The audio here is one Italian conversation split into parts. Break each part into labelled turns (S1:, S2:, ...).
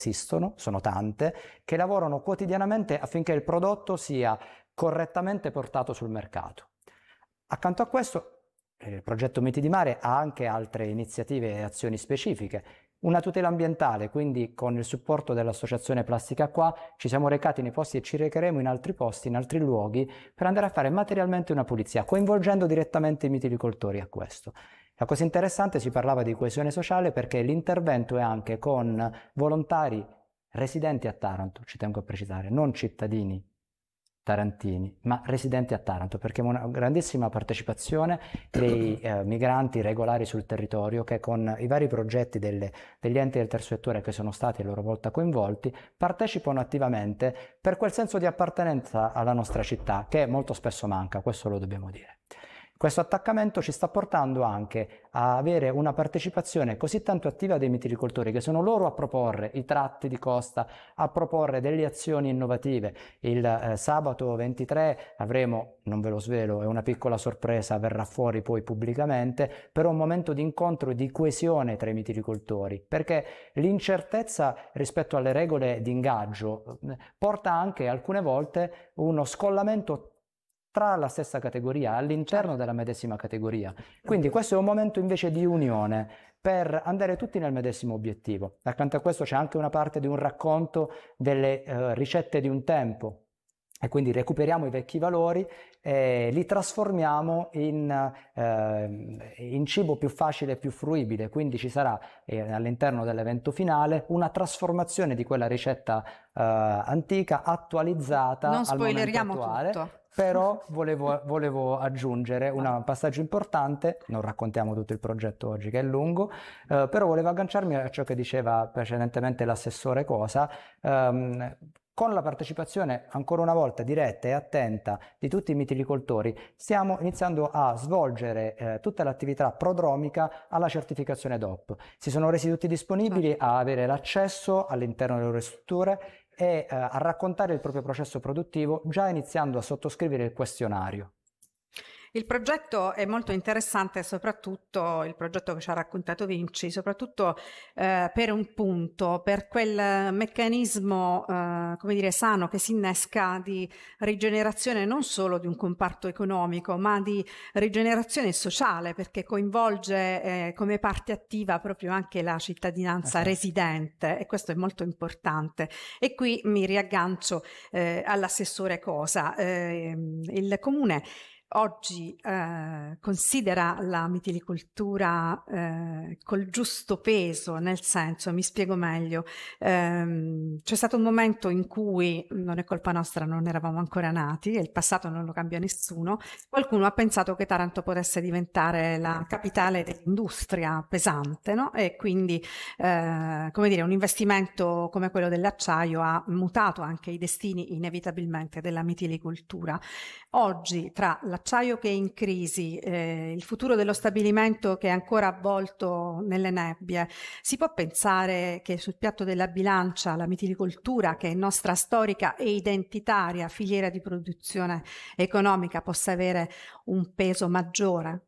S1: esistono, sono tante, che lavorano quotidianamente affinché il prodotto sia correttamente portato sul mercato. Accanto a questo, il progetto Miti di Mare ha anche altre iniziative e azioni specifiche. Una tutela ambientale, quindi con il supporto dell'associazione Plastica Qua ci siamo recati nei posti e ci recheremo in altri posti, in altri luoghi, per andare a fare materialmente una pulizia, coinvolgendo direttamente i mitilicoltori a questo. La cosa interessante, si parlava di coesione sociale perché l'intervento è anche con volontari residenti a Taranto, ci tengo a precisare, non cittadini tarantini, ma residenti a Taranto, perché una grandissima partecipazione dei migranti regolari sul territorio che con i vari progetti degli enti del terzo settore che sono stati a loro volta coinvolti partecipano attivamente per quel senso di appartenenza alla nostra città che molto spesso manca, questo lo dobbiamo dire. Questo attaccamento ci sta portando anche a avere una partecipazione così tanto attiva dei mitilicoltori, che sono loro a proporre i tratti di costa, a proporre delle azioni innovative. Il sabato 23 avremo, non ve lo svelo, è una piccola sorpresa, verrà fuori poi pubblicamente, però un momento di incontro e di coesione tra i mitilicoltori, perché l'incertezza rispetto alle regole di ingaggio porta anche alcune volte uno scollamento tra la stessa categoria, all'interno della medesima categoria. Quindi questo è un momento invece di unione per andare tutti nel medesimo obiettivo. Accanto a questo c'è anche una parte di un racconto delle ricette di un tempo, e quindi recuperiamo i vecchi valori e li trasformiamo in cibo più facile e più fruibile. Quindi ci sarà all'interno dell'evento finale una trasformazione di quella ricetta antica, attualizzata al momento attuale.
S2: Tutto.
S1: Però volevo aggiungere un passaggio importante, non raccontiamo tutto il progetto oggi che è lungo, però volevo agganciarmi a ciò che diceva precedentemente l'assessore Cosa. Con la partecipazione ancora una volta diretta e attenta di tutti i mitilicoltori stiamo iniziando a svolgere tutta l'attività prodromica alla certificazione DOP. Si sono resi tutti disponibili a avere l'accesso all'interno delle loro strutture e a raccontare il proprio processo produttivo, già iniziando a sottoscrivere il questionario.
S2: Il progetto è molto interessante, soprattutto il progetto che ci ha raccontato Vinci, soprattutto per un punto, per quel meccanismo come dire, sano che si innesca di rigenerazione non solo di un comparto economico, ma di rigenerazione sociale, perché coinvolge come parte attiva proprio anche la cittadinanza residente, e questo è molto importante. E qui mi riaggancio all'assessore Cosa. Il comune oggi considera la mitilicoltura col giusto peso, nel senso, mi spiego meglio, c'è stato un momento in cui, non è colpa nostra, non eravamo ancora nati, e il passato non lo cambia nessuno, qualcuno ha pensato che Taranto potesse diventare la capitale dell'industria pesante, no? E quindi come dire, un investimento come quello dell'acciaio ha mutato anche i destini inevitabilmente della mitilicoltura. Oggi, tra l'acciaio che è in crisi, il futuro dello stabilimento che è ancora avvolto nelle nebbie, si può pensare che sul piatto della bilancia la mitilicoltura, che è nostra storica e identitaria filiera di produzione economica, possa avere un peso maggiore?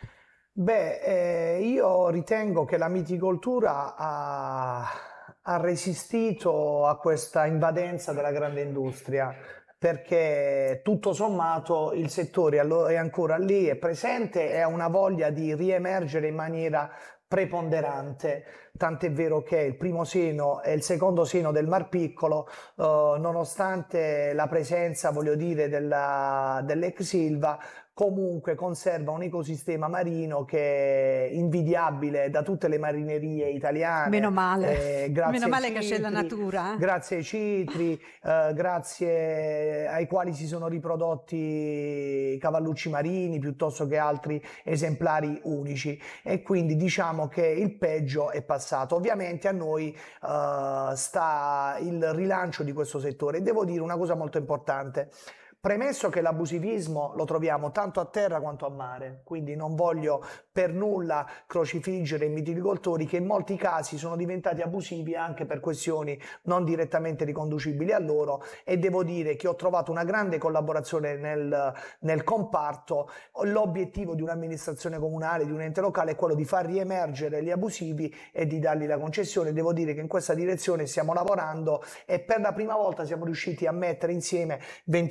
S3: Beh, io ritengo che la mitilicoltura ha resistito a questa invadenza della grande industria, perché tutto sommato il settore è ancora lì, è presente e ha una voglia di riemergere in maniera preponderante, tant'è vero che il primo seno e il secondo seno del Mar Piccolo, nonostante la presenza, voglio dire, dell'ex Ilva, comunque conserva un ecosistema marino che è invidiabile da tutte le marinerie italiane.
S2: Meno male,
S3: meno
S2: male che c'è la natura.
S3: Grazie ai citri, grazie ai quali si sono riprodotti cavallucci marini piuttosto che altri esemplari unici, e quindi diciamo che il peggio è passato. Ovviamente a noi sta il rilancio di questo settore, e devo dire una cosa molto importante. Premesso che l'abusivismo lo troviamo tanto a terra quanto a mare, quindi non voglio per nulla crocifiggere i viticoltori che in molti casi sono diventati abusivi anche per questioni non direttamente riconducibili a loro, e devo dire che ho trovato una grande collaborazione nel comparto. L'obiettivo di un'amministrazione comunale, di un ente locale, è quello di far riemergere gli abusivi e di dargli la concessione. Devo dire che in questa direzione stiamo lavorando e per la prima volta siamo riusciti a mettere insieme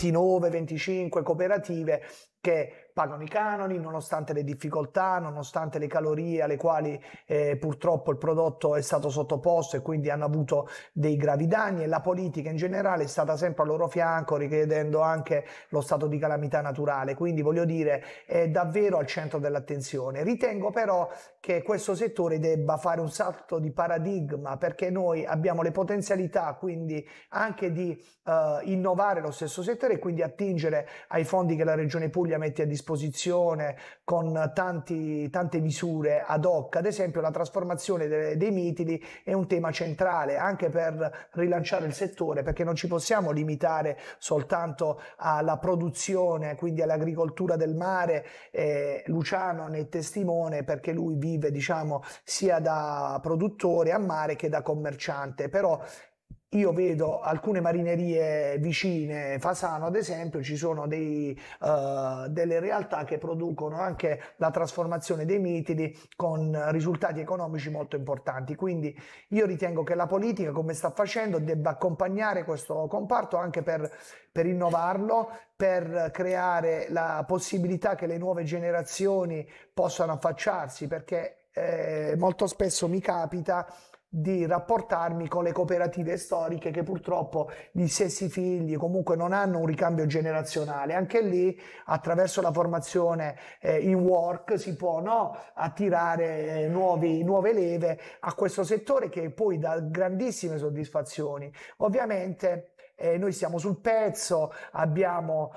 S3: 29-25 cooperative che pagano i canoni nonostante le difficoltà, nonostante le calorie alle quali purtroppo il prodotto è stato sottoposto e quindi hanno avuto dei gravi danni, e la politica in generale è stata sempre al loro fianco, richiedendo anche lo stato di calamità naturale. Quindi voglio dire, è davvero al centro dell'attenzione. Ritengo però che questo settore debba fare un salto di paradigma, perché noi abbiamo le potenzialità quindi anche di innovare lo stesso settore e quindi attingere ai fondi che la Regione Puglia mette a disposizione con tante misure ad hoc. Ad esempio la trasformazione dei mitili è un tema centrale anche per rilanciare il settore, perché non ci possiamo limitare soltanto alla produzione, quindi all'agricoltura del mare. Luciano ne è testimone, perché lui vive, diciamo, sia da produttore a mare che da commerciante. Però io vedo alcune marinerie vicine, Fasano ad esempio, ci sono delle realtà che producono anche la trasformazione dei mitili con risultati economici molto importanti. Quindi io ritengo che la politica, come sta facendo, debba accompagnare questo comparto anche per innovarlo, per creare la possibilità che le nuove generazioni possano affacciarsi, perché molto spesso mi capita di rapportarmi con le cooperative storiche che purtroppo gli stessi figli comunque non hanno un ricambio generazionale. Anche lì, attraverso la formazione in work, si può attirare nuove leve a questo settore, che poi dà grandissime soddisfazioni. Ovviamente noi siamo sul pezzo, abbiamo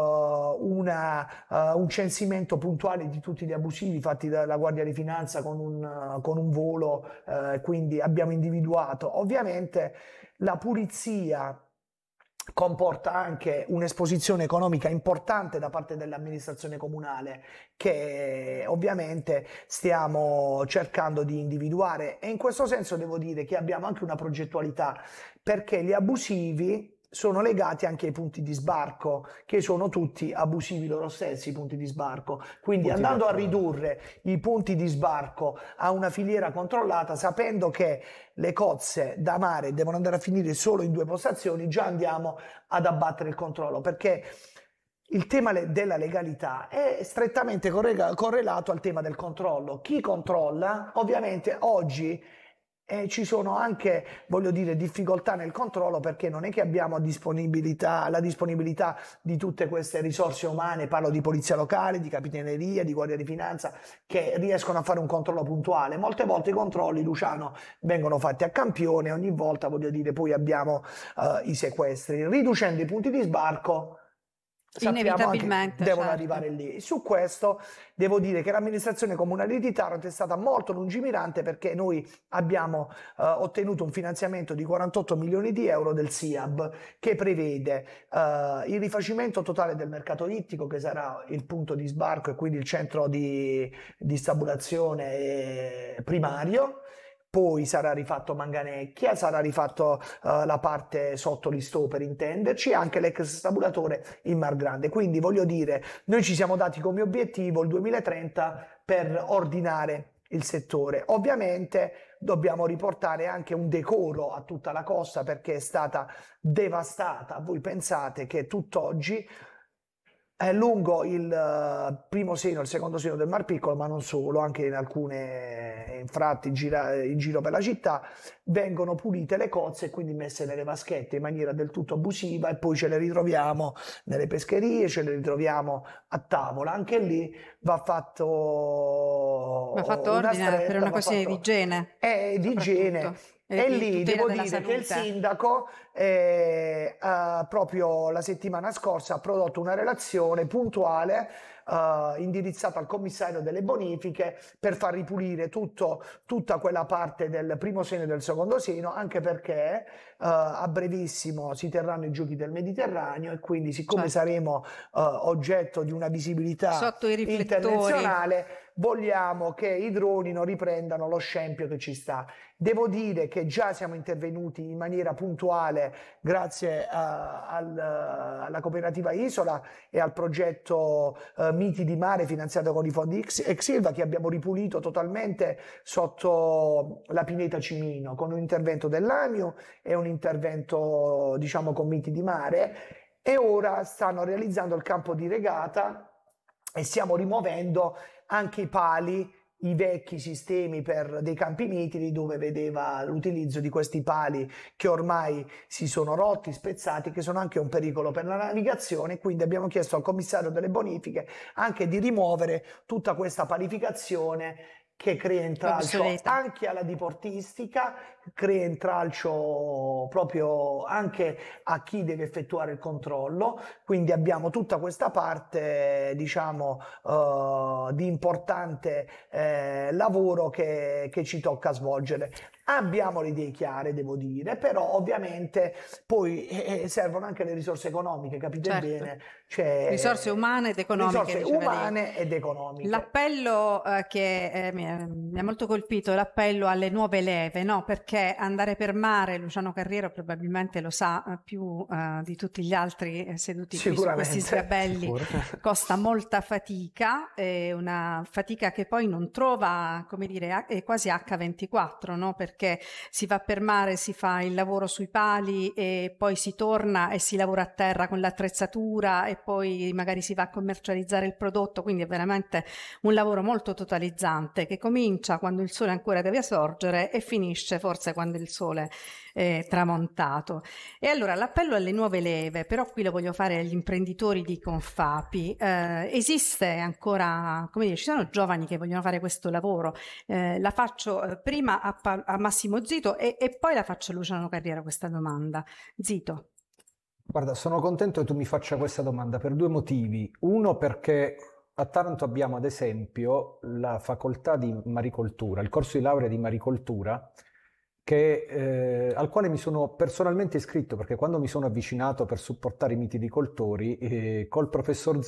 S3: un censimento puntuale di tutti gli abusivi fatti dalla Guardia di Finanza con un volo, quindi abbiamo individuato. Ovviamente la pulizia comporta anche un'esposizione economica importante da parte dell'amministrazione comunale, che ovviamente stiamo cercando di individuare, e in questo senso devo dire che abbiamo anche una progettualità, perché gli abusivi sono legati anche ai punti di sbarco, che sono tutti abusivi loro stessi, i punti di sbarco. Quindi andando a ridurre i punti di sbarco a una filiera controllata, sapendo che le cozze da mare devono andare a finire solo in 2 postazioni, già andiamo ad abbattere il controllo, perché il tema della legalità è strettamente correlato al tema del controllo. Chi controlla, ovviamente oggi ci sono anche, voglio dire, difficoltà nel controllo, perché non è che abbiamo la disponibilità di tutte queste risorse umane, parlo di polizia locale, di capitaneria, di Guardia di Finanza, che riescono a fare un controllo puntuale. Molte volte i controlli, Luciano, vengono fatti a campione, ogni volta, voglio dire, poi abbiamo i sequestri. Riducendo i punti di sbarco,
S2: inevitabilmente
S3: devono
S2: certo.
S3: arrivare lì. Su questo devo dire che l'amministrazione comunale di Taranto è stata molto lungimirante, perché noi abbiamo ottenuto un finanziamento di 48 milioni di euro del SIAB, che prevede il rifacimento totale del mercato ittico, che sarà il punto di sbarco e quindi il centro di stabulazione primario. Poi sarà rifatto Manganecchia, sarà rifatto la parte sotto l'Istò, per intenderci, e anche l'ex stabulatore in Mar Grande. Quindi voglio dire, noi ci siamo dati come obiettivo il 2030 per ordinare il settore. Ovviamente dobbiamo riportare anche un decoro a tutta la costa, perché è stata devastata. Voi pensate che tutt'oggi lungo il primo seno e il secondo seno del Mar Piccolo, ma non solo, anche in alcune infratti in giro per la città, vengono pulite le cozze e quindi messe nelle vaschette in maniera del tutto abusiva, e poi ce le ritroviamo nelle pescherie, ce le ritroviamo a tavola. Anche lì va fatto
S2: ordine per una questione di igiene.
S3: Di igiene, E lì devo dire che il sindaco proprio la settimana scorsa ha prodotto una relazione puntuale indirizzata al commissario delle bonifiche per far ripulire tutta quella parte del primo seno e del secondo seno, anche perché a brevissimo si terranno i Giochi del Mediterraneo e quindi siccome saremo oggetto di una visibilità
S2: sotto i riflettori
S3: internazionale, vogliamo che i droni non riprendano lo scempio che ci sta. Devo dire che già siamo intervenuti in maniera puntuale grazie alla cooperativa Isola e al progetto Miti di Mare finanziato con i fondi ex Ilva, che abbiamo ripulito totalmente sotto la pineta Cimino con un intervento dell'AMIU e un intervento diciamo con Miti di Mare, e ora stanno realizzando il campo di regata e stiamo rimuovendo anche i pali, i vecchi sistemi per dei campi mitili dove vedeva l'utilizzo di questi pali che ormai si sono rotti, spezzati, che sono anche un pericolo per la navigazione. Quindi abbiamo chiesto al commissario delle bonifiche anche di rimuovere tutta questa palificazione che crea intralcio anche alla diportistica, crea intralcio proprio anche a chi deve effettuare il controllo. Quindi abbiamo tutta questa parte diciamo di importante lavoro che ci tocca svolgere. Abbiamo le idee chiare, devo dire, però ovviamente poi servono anche le risorse economiche, capite bene? Cioè,
S2: risorse umane ed economiche.
S3: Ed economiche.
S2: L'appello che mi ha molto colpito è l'appello alle nuove leve, no? Perché andare per mare, Luciano Carriero probabilmente lo sa più di tutti gli altri seduti qui su questi sgabelli, costa molta fatica, una fatica che poi non trova, come dire, è quasi H24, no? Perché si va per mare, si fa il lavoro sui pali e poi si torna e si lavora a terra con l'attrezzatura e poi magari si va a commercializzare il prodotto, quindi è veramente un lavoro molto totalizzante che comincia quando il sole ancora deve sorgere e finisce forse quando il sole è tramontato. E allora l'appello alle nuove leve, però qui lo voglio fare agli imprenditori di Confapi. Esiste ancora, come dire, ci sono giovani che vogliono fare questo lavoro. La faccio prima a Massimo Zito e poi la faccio a Luciano Carriero questa domanda. Zito.
S4: Guarda, sono contento che tu mi faccia questa domanda per due motivi. Uno, perché a Taranto abbiamo ad esempio la facoltà di maricoltura, il corso di laurea di maricoltura, al quale mi sono personalmente iscritto, perché quando mi sono avvicinato per supportare i mitilicoltori, col professor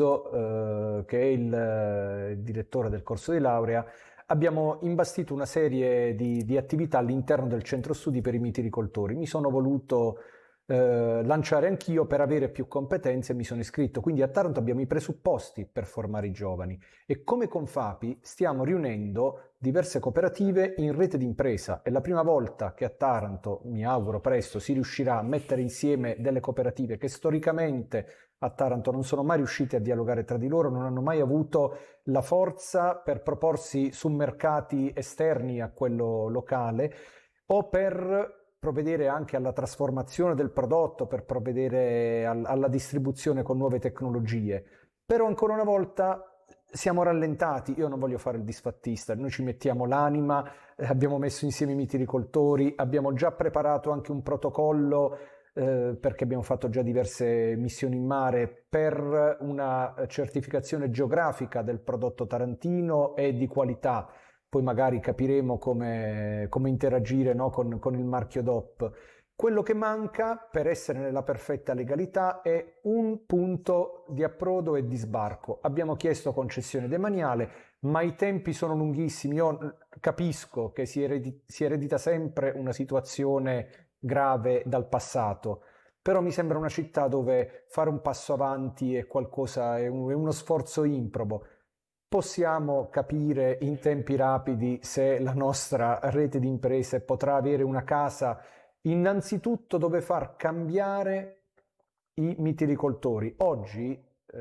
S4: Zizzo, che è il direttore del corso di laurea, abbiamo imbastito una serie di attività all'interno del centro studi per i mitilicoltori. Mi sono voluto lanciare anch'io per avere più competenze e mi sono iscritto. Quindi a Taranto abbiamo i presupposti per formare i giovani e come Confapi stiamo riunendo diverse cooperative in rete d'impresa. È la prima volta che a Taranto, mi auguro presto, si riuscirà a mettere insieme delle cooperative che storicamente a Taranto non sono mai riuscite a dialogare tra di loro, non hanno mai avuto la forza per proporsi su mercati esterni a quello locale o per provvedere anche alla trasformazione del prodotto, per provvedere alla distribuzione con nuove tecnologie. Però ancora una volta siamo rallentati. Io non voglio fare il disfattista, noi ci mettiamo l'anima, abbiamo messo insieme i mitilicoltori, abbiamo già preparato anche un protocollo perché abbiamo fatto già diverse missioni in mare per una certificazione geografica del prodotto tarantino e di qualità. Poi magari capiremo come interagire, no, con il marchio DOP. Quello che manca per essere nella perfetta legalità è un punto di approdo e di sbarco. Abbiamo chiesto concessione demaniale, ma i tempi sono lunghissimi. Io capisco che si eredita sempre una situazione grave dal passato, però mi sembra una città dove fare un passo avanti è qualcosa, è uno sforzo improbo. Possiamo capire in tempi rapidi se la nostra rete di imprese potrà avere una casa innanzitutto dove far cambiare i mitilicoltori. Oggi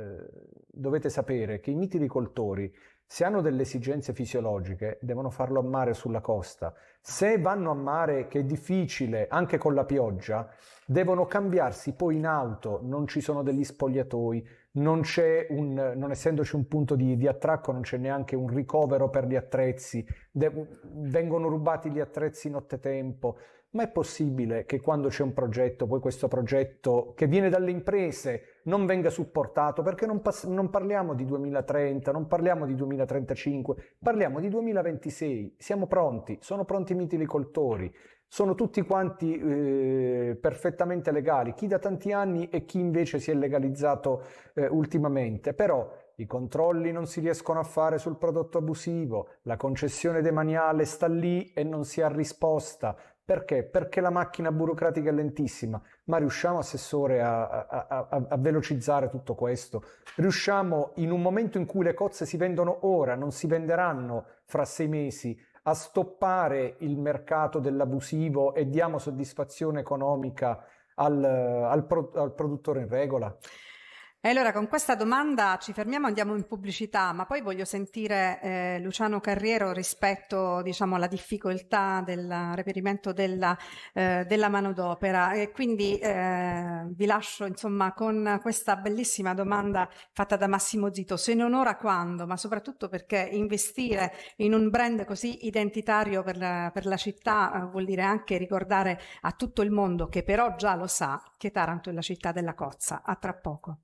S4: dovete sapere che i mitilicoltori, se hanno delle esigenze fisiologiche, devono farlo a mare sulla costa. Se vanno a mare, che è difficile anche con la pioggia, devono cambiarsi poi in auto, non ci sono degli spogliatoi, non essendoci un punto di attracco, non c'è neanche un ricovero per gli attrezzi, vengono rubati gli attrezzi nottetempo. Ma è possibile che quando c'è un progetto, poi questo progetto che viene dalle imprese non venga supportato? Perché non parliamo di 2030, non parliamo di 2035, parliamo di 2026. Siamo pronti, sono pronti i mitilicoltori, sono tutti quanti perfettamente legali, chi da tanti anni e chi invece si è legalizzato ultimamente. Però i controlli non si riescono a fare sul prodotto abusivo, la concessione demaniale sta lì e non si ha risposta. Perché? Perché la macchina burocratica è lentissima. Ma riusciamo, Assessore, a velocizzare tutto questo? Riusciamo, in un momento in cui le cozze si vendono ora, non si venderanno fra 6 mesi, a stoppare il mercato dell'abusivo e diamo soddisfazione economica al produttore in regola?
S2: E allora con questa domanda ci fermiamo, andiamo in pubblicità, ma poi voglio sentire Luciano Carriero rispetto, diciamo, alla difficoltà del reperimento della manodopera, e quindi vi lascio insomma con questa bellissima domanda fatta da Massimo Zito: se non ora quando? Ma soprattutto perché investire in un brand così identitario per la città vuol dire anche ricordare a tutto il mondo, che però già lo sa, che Taranto è la città della cozza. A tra poco.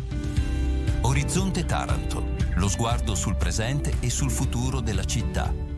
S5: Orizzonte Taranto, lo sguardo sul presente e sul futuro della città.